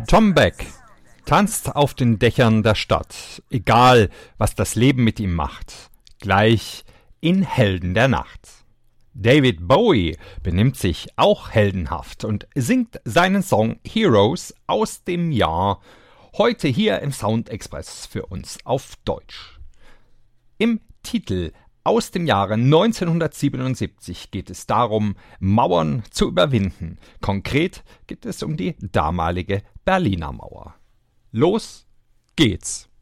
Tom Beck tanzt auf den Dächern der Stadt, egal was das Leben mit ihm macht, gleich in Helden der Nacht. David Bowie benimmt sich auch heldenhaft und singt seinen Song Heroes aus dem Jahr heute hier im Sound Express für uns auf Deutsch. Im Titel aus dem Jahre 1977 geht es darum, Mauern zu überwinden. Konkret geht es um die damalige Berliner Mauer. Los geht's!